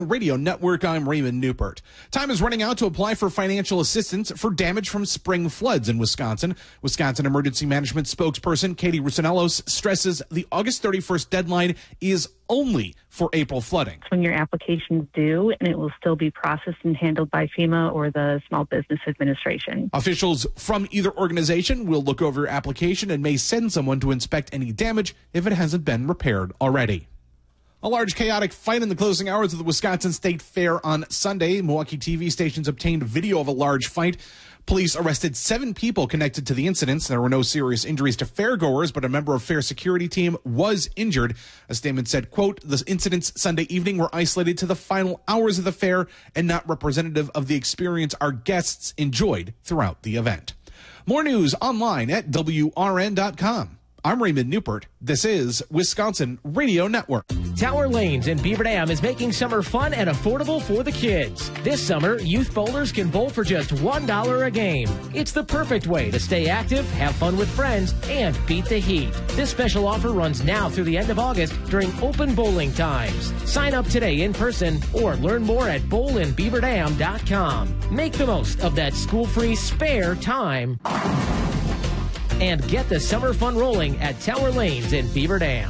Radio Network, I'm Raymond Newport. Time is running out to apply for financial assistance for damage from spring floods in Wisconsin. Wisconsin Emergency Management spokesperson Katie Rusinellos stresses the August 31st deadline is only for April flooding. When your application's due, and it will still be processed and handled by FEMA or the Small Business Administration. Officials from either organization will look over your application and may send someone to inspect any damage if it hasn't been repaired already. A large chaotic fight in the closing hours of the Wisconsin State Fair on Sunday. Milwaukee TV stations obtained video of a large fight. Police arrested 7 people connected to the incidents. There were no serious injuries to fairgoers, but a member of fair security team was injured. A statement said, quote, "The incidents Sunday evening were isolated to the final hours of the fair and not representative of the experience our guests enjoyed throughout the event." More news online at WRN.com. I'm Raymond Newport. This is Wisconsin Radio Network. Tower Lanes in Beaver Dam is making summer fun and affordable for the kids. This summer, youth bowlers can bowl for just $1 a game. It's the perfect way to stay active, have fun with friends, and beat the heat. This special offer runs now through the end of August during open bowling times. Sign up today in person or learn more at bowlinbeaverdam.com. Make the most of that school-free spare time. And get the summer fun rolling at Tower Lanes in Beaver Dam.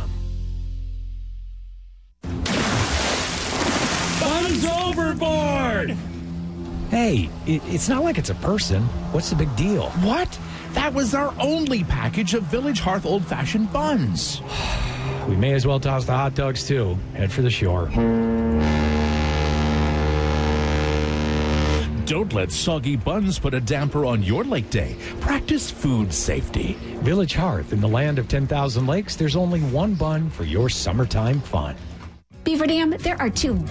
Buns overboard! Hey, it's not like it's a person. What's the big deal? What? That was our only package of Village Hearth old-fashioned buns. We may as well toss the hot dogs, too. Head for the shore. Don't let soggy buns put a damper on your lake day. Practice food safety. Village Hearth, in the land of 10,000 lakes, there's only one bun for your summertime fun. Beaver Dam, there are 2